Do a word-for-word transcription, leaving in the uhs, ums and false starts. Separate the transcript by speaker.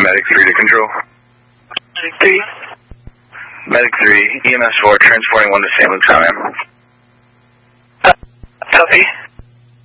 Speaker 1: Medic three to control.
Speaker 2: Medic three.
Speaker 1: Medic three, E M S four, transporting one to Saint Luke's, I am.
Speaker 2: Copy.